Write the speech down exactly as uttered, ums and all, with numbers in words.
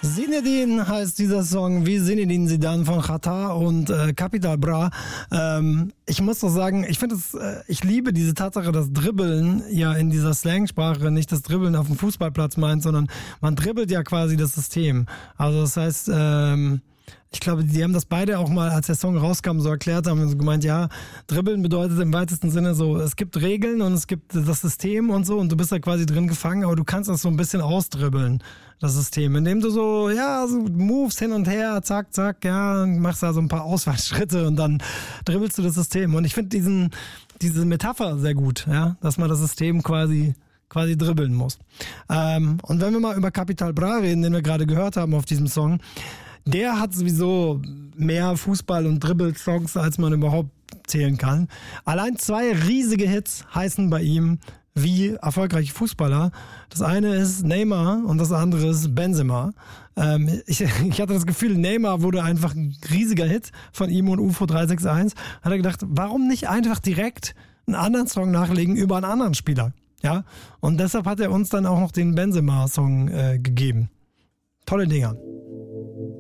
Zinedine heißt dieser Song, wie Zinedine Zidane von Xatar und äh, Capital Bra. Ähm, ich muss doch sagen, ich finde es, äh, ich liebe diese Tatsache, dass Dribbeln ja in dieser Slangsprache nicht das Dribbeln auf dem Fußballplatz meint, sondern man dribbelt ja quasi das System. Also das heißt, ähm, ich glaube, die haben das beide auch mal, als der Song rauskam, so erklärt, haben so gemeint, ja, Dribbeln bedeutet im weitesten Sinne so, es gibt Regeln und es gibt das System und so und du bist da quasi drin gefangen, aber du kannst das so ein bisschen ausdribbeln, das System, indem du so, ja, so Moves hin und her, zack, zack, ja, machst da so ein paar Auswahlschritte und dann dribbelst du das System. Und ich finde diesen, diese Metapher sehr gut, ja, dass man das System quasi quasi dribbeln muss. Ähm, und wenn wir mal über Capital Bra reden, den wir gerade gehört haben auf diesem Song, der hat sowieso mehr Fußball- und Dribbel-Songs, als man überhaupt zählen kann. Allein zwei riesige Hits heißen bei ihm wie erfolgreiche Fußballer. Das eine ist Neymar und das andere ist Benzema. Ähm, ich, ich hatte das Gefühl, Neymar wurde einfach ein riesiger Hit von ihm und U F O drei sechs eins. Hat er gedacht, warum nicht einfach direkt einen anderen Song nachlegen über einen anderen Spieler? Ja, und deshalb hat er uns dann auch noch den Benzema-Song äh, gegeben. Tolle Dinger.